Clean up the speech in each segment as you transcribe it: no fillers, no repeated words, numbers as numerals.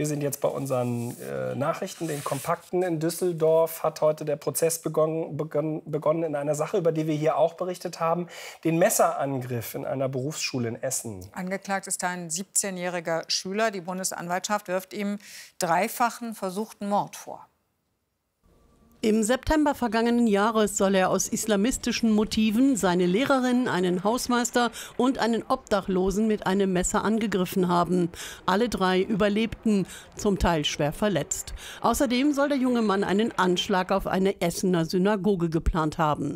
Wir sind jetzt bei unseren Nachrichten, den Kompakten. In Düsseldorf hat heute der Prozess begonnen in einer Sache, über die wir hier auch berichtet haben, den Messerangriff in einer Berufsschule in Essen. Angeklagt ist ein 17-jähriger Schüler. Die Bundesanwaltschaft wirft ihm dreifachen versuchten Mord vor. Im September vergangenen Jahres soll er aus islamistischen Motiven seine Lehrerin, einen Hausmeister und einen Obdachlosen mit einem Messer angegriffen haben. Alle drei überlebten, zum Teil schwer verletzt. Außerdem soll der junge Mann einen Anschlag auf eine Essener Synagoge geplant haben.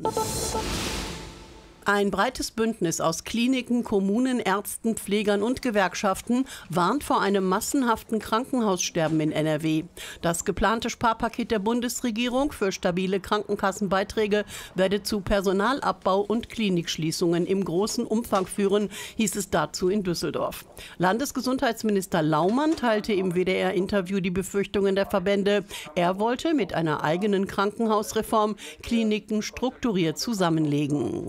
Ein breites Bündnis aus Kliniken, Kommunen, Ärzten, Pflegern und Gewerkschaften warnt vor einem massenhaften Krankenhaussterben in NRW. Das geplante Sparpaket der Bundesregierung für stabile Krankenkassenbeiträge werde zu Personalabbau und Klinikschließungen im großen Umfang führen, hieß es dazu in Düsseldorf. Landesgesundheitsminister Laumann teilte im WDR-Interview die Befürchtungen der Verbände. Er wollte mit einer eigenen Krankenhausreform Kliniken strukturiert zusammenlegen.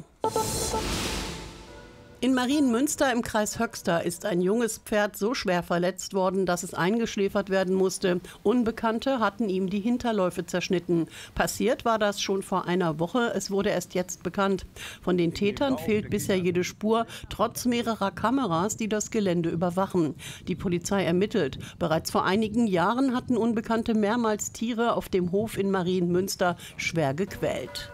In Marienmünster im Kreis Höxter ist ein junges Pferd so schwer verletzt worden, dass es eingeschläfert werden musste. Unbekannte hatten ihm die Hinterläufe zerschnitten. Passiert war das schon vor einer Woche. Es wurde erst jetzt bekannt. Von den Tätern fehlt bisher jede Spur, trotz mehrerer Kameras, die das Gelände überwachen. Die Polizei ermittelt. Bereits vor einigen Jahren hatten Unbekannte mehrmals Tiere auf dem Hof in Marienmünster schwer gequält.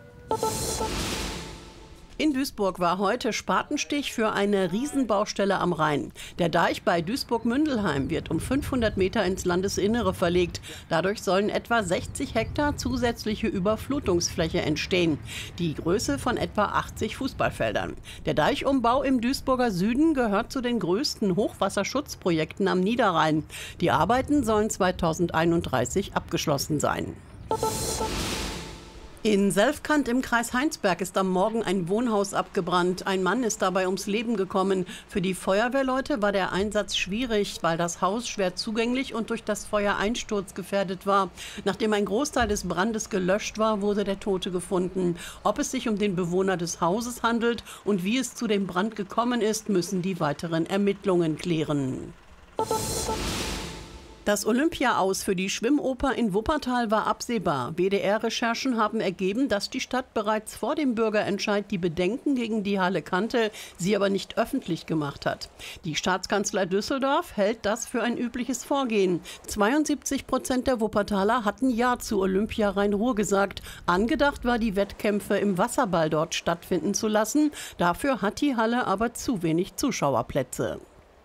In Duisburg war heute Spatenstich für eine Riesenbaustelle am Rhein. Der Deich bei Duisburg-Mündelheim wird um 500 Meter ins Landesinnere verlegt. Dadurch sollen etwa 60 Hektar zusätzliche Überflutungsfläche entstehen. Die Größe von etwa 80 Fußballfeldern. Der Deichumbau im Duisburger Süden gehört zu den größten Hochwasserschutzprojekten am Niederrhein. Die Arbeiten sollen 2031 abgeschlossen sein. In Selfkant im Kreis Heinsberg ist am Morgen ein Wohnhaus abgebrannt. Ein Mann ist dabei ums Leben gekommen. Für die Feuerwehrleute war der Einsatz schwierig, weil das Haus schwer zugänglich und durch das Feuer einsturzgefährdet war. Nachdem ein Großteil des Brandes gelöscht war, wurde der Tote gefunden. Ob es sich um den Bewohner des Hauses handelt und wie es zu dem Brand gekommen ist, müssen die weiteren Ermittlungen klären. Das Olympia-Aus für die Schwimmoper in Wuppertal war absehbar. WDR-Recherchen haben ergeben, dass die Stadt bereits vor dem Bürgerentscheid die Bedenken gegen die Halle kannte, sie aber nicht öffentlich gemacht hat. Die Staatskanzlei Düsseldorf hält das für ein übliches Vorgehen. 72% der Wuppertaler hatten Ja zu Olympia Rhein-Ruhr gesagt. Angedacht war, die Wettkämpfe im Wasserball dort stattfinden zu lassen. Dafür hat die Halle aber zu wenig Zuschauerplätze.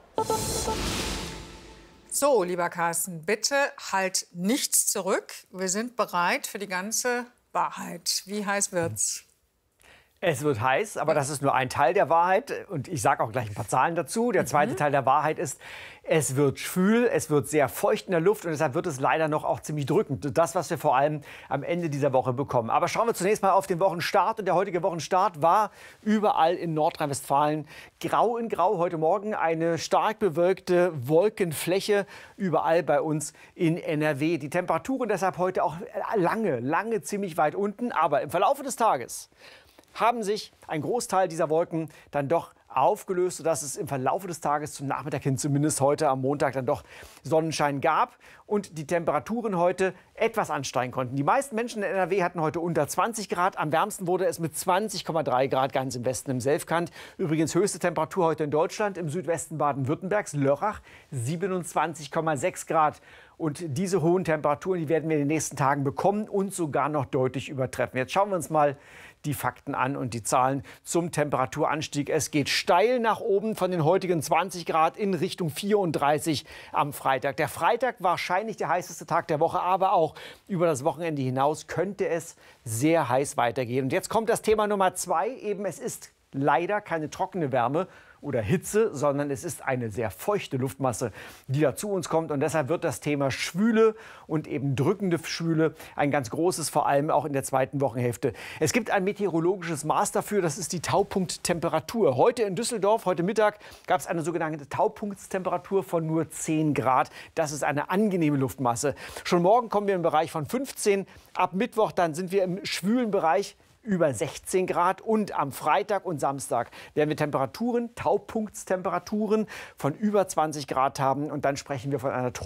So, lieber Carsten, bitte halt nichts zurück. Wir sind bereit für die ganze Wahrheit. Wie heiß wird's? Es wird heiß, aber das ist nur ein Teil der Wahrheit. Und ich sage auch gleich ein paar Zahlen dazu. Der zweite Teil der Wahrheit ist, es wird schwül, es wird sehr feucht in der Luft und deshalb wird es leider noch auch ziemlich drückend. Das, was wir vor allem am Ende dieser Woche bekommen. Aber schauen wir zunächst mal auf den Wochenstart. Und der heutige Wochenstart war überall in Nordrhein-Westfalen grau in grau. Heute Morgen eine stark bewölkte Wolkenfläche überall bei uns in NRW. Die Temperaturen deshalb heute auch lange ziemlich weit unten. Aber im Verlauf des Tages haben sich ein Großteil dieser Wolken dann doch aufgelöst, sodass es im Verlauf des Tages zum Nachmittag hin, zumindest heute am Montag, dann doch Sonnenschein gab und die Temperaturen heute etwas ansteigen konnten. Die meisten Menschen in NRW hatten heute unter 20 Grad. Am wärmsten wurde es mit 20,3 Grad ganz im Westen im Selfkant. Übrigens höchste Temperatur heute in Deutschland, im Südwesten Baden-Württembergs, Lörrach, 27,6 Grad. Und diese hohen Temperaturen, die werden wir in den nächsten Tagen bekommen und sogar noch deutlich übertreffen. Jetzt schauen wir uns mal die Fakten an und die Zahlen zum Temperaturanstieg. Es geht steil nach oben von den heutigen 20 Grad in Richtung 34 am Freitag. Der Freitag wahrscheinlich der heißeste Tag der Woche, aber auch über das Wochenende hinaus könnte es sehr heiß weitergehen. Und jetzt kommt das Thema Nummer 2. Eben, es ist leider keine trockene Wärme oder Hitze, sondern es ist eine sehr feuchte Luftmasse, die da zu uns kommt. Und deshalb wird das Thema Schwüle und eben drückende Schwüle ein ganz großes, vor allem auch in der zweiten Wochenhälfte. Es gibt ein meteorologisches Maß dafür, das ist die Taupunkttemperatur. Heute in Düsseldorf, heute Mittag, gab es eine sogenannte Taupunktstemperatur von nur 10 Grad. Das ist eine angenehme Luftmasse. Schon morgen kommen wir im Bereich von 15. Ab Mittwoch dann sind wir im schwülen Bereich über 16 Grad und am Freitag und Samstag werden wir Temperaturen, Taupunktstemperaturen von über 20 Grad haben und dann sprechen wir von einer